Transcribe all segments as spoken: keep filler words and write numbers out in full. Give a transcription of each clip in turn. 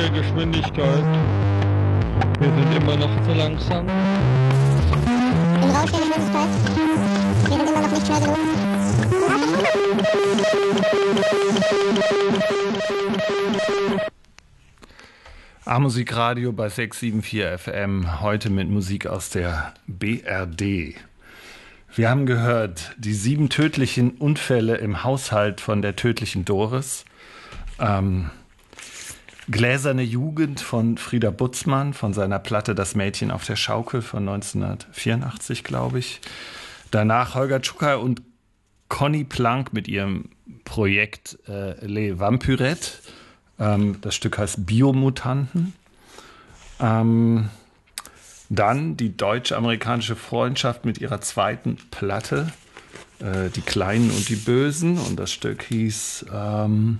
der Geschwindigkeit. Wir sind immer noch zu langsam. Im Rausch der Geschwindigkeit. Wir sind immer noch nicht schnell genug. A-Musik-Radio bei sechs sieben vier F M, heute mit Musik aus der B R D. Wir haben gehört, die sieben tödlichen Unfälle im Haushalt von der tödlichen Doris. Ähm, Gläserne Jugend von Frieder Butzmann, von seiner Platte Das Mädchen auf der Schaukel von neunzehnhundertvierundachtzig, glaube ich. Danach Holger Czukay und Conny Plank mit ihrem Projekt äh, Les Vampyrettes. Ähm, das Stück heißt Biomutanten. Ähm, dann die deutsch-amerikanische Freundschaft mit ihrer zweiten Platte, äh, Die Kleinen und die Bösen. Und das Stück hieß ähm,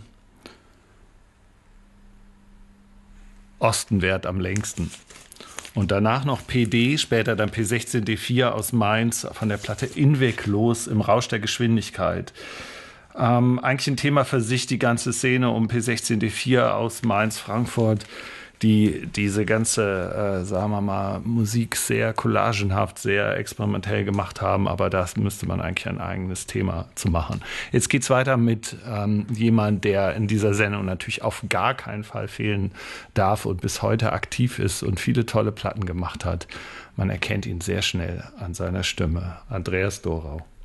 Osten währt am längsten. Und danach noch P D, später dann P sechzehn D vier aus Mainz von der Platte Inweglos im Rausch der Geschwindigkeit. Ähm, eigentlich ein Thema für sich, die ganze Szene um P sechzehn D vier aus Mainz, Frankfurt, die diese ganze, äh, sagen wir mal, Musik sehr collagenhaft, sehr experimentell gemacht haben, aber das müsste man eigentlich ein eigenes Thema zu machen. Jetzt geht's weiter mit ähm, jemand, der in dieser Sendung natürlich auf gar keinen Fall fehlen darf und bis heute aktiv ist und viele tolle Platten gemacht hat. Man erkennt ihn sehr schnell an seiner Stimme. Andreas Dorau.